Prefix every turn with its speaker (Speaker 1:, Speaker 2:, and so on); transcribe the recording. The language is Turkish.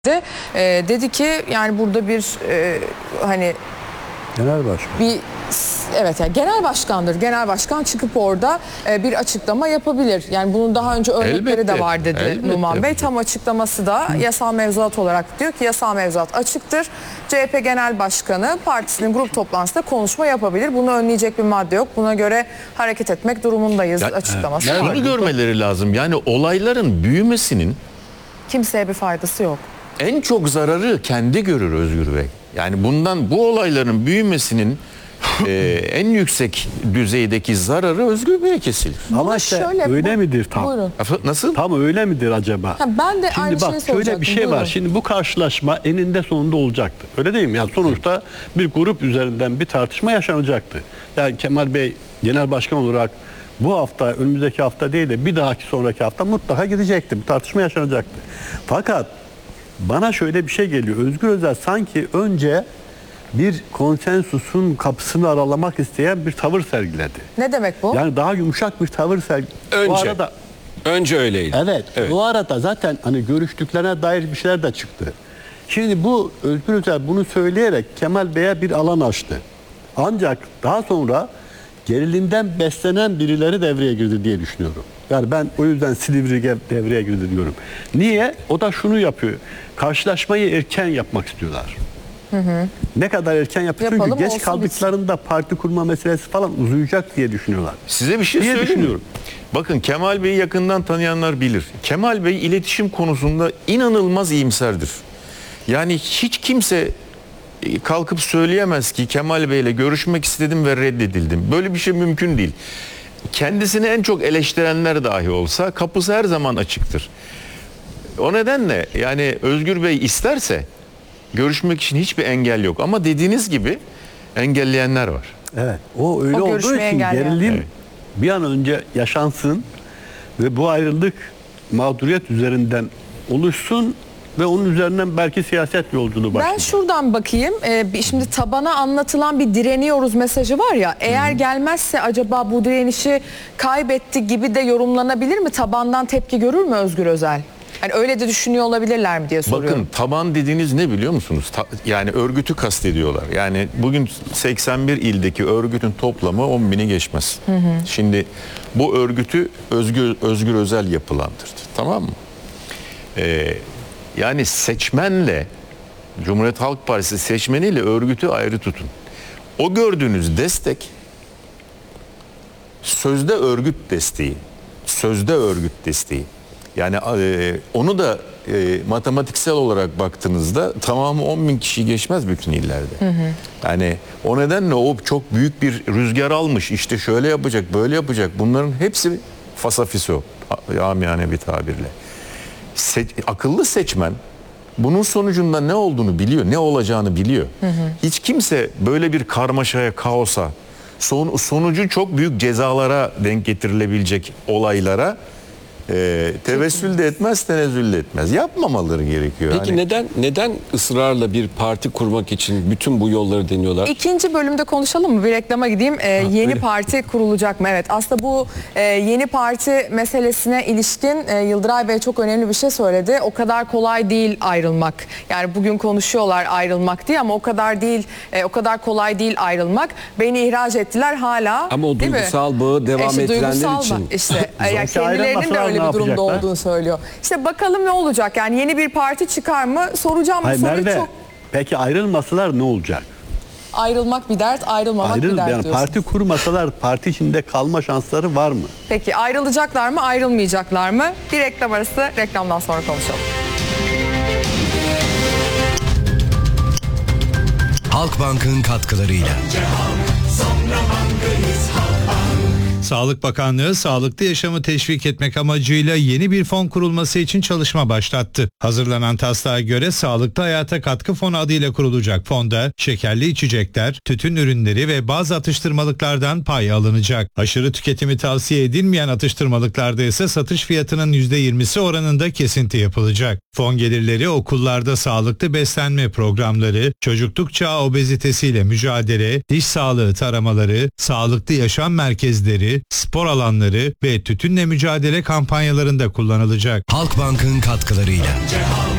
Speaker 1: Dedi ki yani burada bir hani
Speaker 2: Genel başkan.
Speaker 1: Evet, yani genel başkandır. Genel başkan çıkıp orada bir açıklama yapabilir. Yani bunun daha önce örnekleri de var dedi Numan Bey. Tam açıklaması da yasal mevzuat olarak diyor ki yasal mevzuat açıktır. CHP Genel Başkanı partisinin grup toplantısında konuşma yapabilir. Bunu önleyecek bir madde yok. Buna göre hareket etmek durumundayız açıklaması var.
Speaker 3: Bunu görmeleri lazım. Yani olayların büyümesinin
Speaker 1: Kimseye bir faydası yok.
Speaker 3: en çok zararı kendi görür Özgür Bey. Yani bu olayların büyümesinin en yüksek düzeydeki zararı Özgür Bey'e kesilir.
Speaker 2: Ama işte öyle midir tam?
Speaker 1: Buyurun.
Speaker 3: Nasıl?
Speaker 2: Tam öyle midir acaba?
Speaker 1: Ben de
Speaker 2: Şimdi
Speaker 1: aynı şeyi soracaktım.
Speaker 2: şöyle bir şey var. Şimdi bu karşılaşma eninde sonunda olacaktı. Öyle değil mi? Yani sonuçta bir grup üzerinden bir tartışma yaşanacaktı. Yani Kemal Bey genel başkan olarak bu hafta, önümüzdeki hafta değil de bir dahaki sonraki hafta mutlaka gidecekti. Bir tartışma yaşanacaktı. Fakat bana şöyle bir şey geliyor. Özgür Özel sanki önce bir konsensusun kapısını aralamak isteyen bir tavır sergiledi.
Speaker 1: Ne demek bu?
Speaker 2: Yani daha yumuşak bir tavır sergiledi.
Speaker 4: Önce öyleydi.
Speaker 2: Evet. Bu arada zaten hani görüştüklerine dair bir şeyler de çıktı. Şimdi bu Özgür Özel bunu söyleyerek Kemal Bey'e bir alan açtı. Ancak daha sonra gerilimden beslenen birileri devreye girdi diye düşünüyorum. Yani ben o yüzden Silivri devreye girdi diyorum. Niye? O da şunu yapıyor. Karşılaşmayı erken yapmak istiyorlar. Ne kadar erken yapıyor? Çünkü geç kaldıklarında parti kurma meselesi falan uzayacak diye düşünüyorlar.
Speaker 3: Size bir şey söyleyeyim. Bakın Kemal Bey'i yakından tanıyanlar bilir. Kemal Bey iletişim konusunda inanılmaz iyimserdir. Yani hiç kimse kalkıp söyleyemez ki Kemal Bey'le görüşmek istedim ve reddedildim. Böyle bir şey mümkün değil. Kendisini en çok eleştirenler dahi olsa kapısı her zaman açıktır. O nedenle yani Özgür Bey isterse görüşmek için hiçbir engel yok. Ama dediğiniz gibi engelleyenler var.
Speaker 2: Evet. O öyle olduğu için gerilim bir an önce yaşansın ve bu ayrılık mağduriyet üzerinden oluşsun ve onun üzerinden belki siyaset yolculuğu başlayacak.
Speaker 1: Ben şuradan bakayım. Şimdi tabana anlatılan bir direniyoruz mesajı var ya. Eğer gelmezse acaba bu direnişi kaybetti gibi de yorumlanabilir mi? Tabandan tepki görür mü Özgür Özel? Yani öyle de düşünüyor olabilirler mi diye soruyorum.
Speaker 3: Bakın taban dediğiniz ne biliyor musunuz? Yani örgütü kastediyorlar. Yani bugün 81 ildeki örgütün toplamı 10.000'i geçmez. Şimdi bu örgütü Özgür Özel yapılandırdı. Tamam mı? Yani seçmenle Cumhuriyet Halk Partisi seçmeniyle örgütü ayrı tutun. O gördüğünüz destek sözde örgüt desteği. Sözde örgüt desteği. Yani onu da matematiksel olarak baktığınızda tamamı 10.000 kişi geçmez bütün illerde. Yani o nedenle o çok büyük bir rüzgar almış. İşte şöyle yapacak, böyle yapacak. Bunların hepsi fasafiso, amiyane bir tabirle. Akıllı seçmen bunun sonucunda ne olduğunu biliyor, ne olacağını biliyor. Hiç kimse böyle bir karmaşaya, kaosa, sonucu çok büyük cezalara denk getirilebilecek olaylara tevessül de etmez, tenezzül de etmez. Yapmamaları gerekiyor.
Speaker 4: Peki neden ısrarla bir parti kurmak için bütün bu yolları deniyorlar?
Speaker 1: İkinci bölümde konuşalım mı? Bir reklama gideyim. Yeni parti kurulacak mı? Evet. Aslında bu yeni parti meselesine ilişkin Yıldıray Bey çok önemli bir şey söyledi. O kadar kolay değil ayrılmak. Yani bugün konuşuyorlar ayrılmak diye ama o kadar değil, o kadar kolay değil ayrılmak. Beni ihraç ettiler hala.
Speaker 4: Ama o duygusal bağı devam ettirenler için.
Speaker 1: İşte yani kendilerinin de öyle bir durumda olduğunu söylüyor. İşte bakalım ne olacak? Yani yeni bir parti çıkar mı? Soracağım bu soruyu çok.
Speaker 2: Peki ayrılmasalar ne olacak?
Speaker 1: Ayrılmak bir dert, ayrılmamak bir dert
Speaker 2: yani
Speaker 1: diyorsunuz.
Speaker 2: parti kurmasalar parti içinde kalma şansları var mı?
Speaker 1: Peki ayrılacaklar mı, ayrılmayacaklar mı? Bir reklam arası, reklamdan sonra konuşalım.
Speaker 5: Halkbank'ın katkılarıyla.
Speaker 6: Sağlık Bakanlığı sağlıklı yaşamı teşvik etmek amacıyla yeni bir fon kurulması için çalışma başlattı. Hazırlanan taslağa göre Sağlıklı Hayata Katkı Fonu adıyla kurulacak fonda şekerli içecekler, tütün ürünleri ve bazı atıştırmalıklardan pay alınacak. Aşırı tüketimi tavsiye edilmeyen atıştırmalıklarda ise satış fiyatının %20'si oranında kesinti yapılacak. Fon gelirleri okullarda sağlıklı beslenme programları, çocukluk çağı obezitesiyle mücadele, diş sağlığı taramaları, sağlıklı yaşam merkezleri, spor alanları ve tütünle mücadele kampanyalarında kullanılacak.
Speaker 5: Halkbank'ın katkılarıyla.